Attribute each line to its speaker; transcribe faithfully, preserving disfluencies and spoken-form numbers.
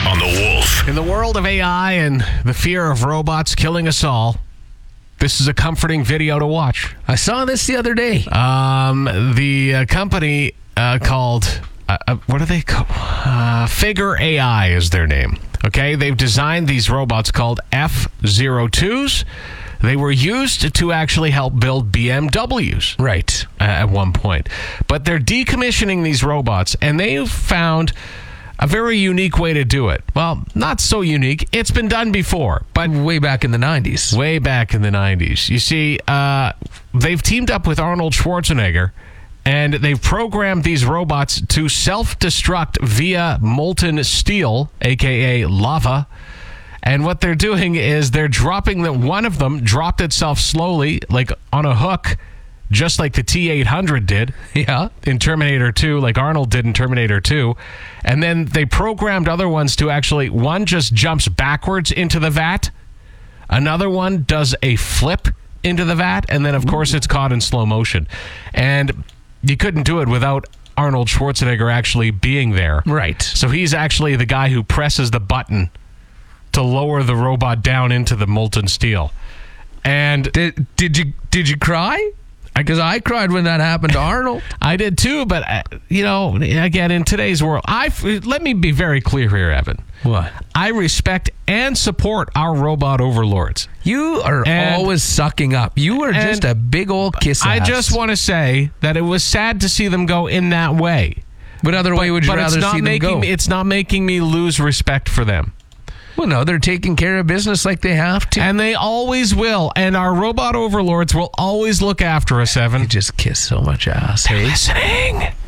Speaker 1: on The Wolf.
Speaker 2: In the world of A I and the fear of robots killing us all, this is a comforting video to watch.
Speaker 3: I saw this the other day.
Speaker 2: Um, the uh, company uh, called, uh, uh, what are they called? Uh, Figure A I is their name. Okay, they've designed these robots called F zero twos. They were used to actually help build B M Ws.
Speaker 3: Right.
Speaker 2: Uh, at one point. But they're decommissioning these robots, and they've found a very unique way to do it. Well, not so unique. It's been done before, but
Speaker 3: Way back in the nineties.
Speaker 2: way back in the nineties. You see, uh, they've teamed up with Arnold Schwarzenegger, and they've programmed these robots to self-destruct via molten steel, a k a lava. And what they're doing is they're dropping the one of them dropped itself slowly, like on a hook, just like the T eight hundred did.
Speaker 3: Yeah.
Speaker 2: In Terminator two, like Arnold did in Terminator two. And then they programmed other ones to actually, one just jumps backwards into the vat. Another one does a flip into the vat. And then, of course, it's caught in slow motion. And you couldn't do it without Arnold Schwarzenegger actually being there.
Speaker 3: Right.
Speaker 2: So he's actually the guy who presses the button to lower the robot down into the molten steel. And
Speaker 3: Did, did you did you cry? Because I cried when that happened to Arnold.
Speaker 2: I did too, but, uh, you know, again, in today's world, I let me be very clear here, Evan.
Speaker 3: What?
Speaker 2: I respect and support our robot overlords.
Speaker 3: You are
Speaker 2: And-
Speaker 3: always sucking up. You are just
Speaker 2: and
Speaker 3: a big old kiss
Speaker 2: I
Speaker 3: ass.
Speaker 2: just want to say that it was sad to see them go in that way.
Speaker 3: What other way would you
Speaker 2: but
Speaker 3: rather
Speaker 2: it's not
Speaker 3: see them
Speaker 2: making
Speaker 3: go?
Speaker 2: me, it's not making me lose respect for them.
Speaker 3: Well, no, they're taking care of business like they have to.
Speaker 2: And they always will. And our robot overlords will always look after us, Evan.
Speaker 3: You just kiss so much ass.
Speaker 2: They're
Speaker 3: Hey?
Speaker 2: listening.